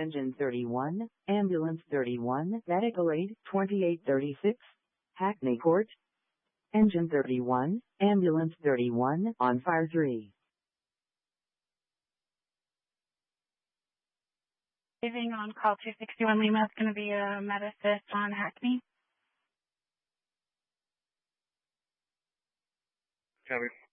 Engine 31, Ambulance 31, Medical Aid 2836, Hackney Court. Engine 31, Ambulance 31, on fire 3. Leaving on call 261 Lima, it's going to be a med assist on Hackney. Copy.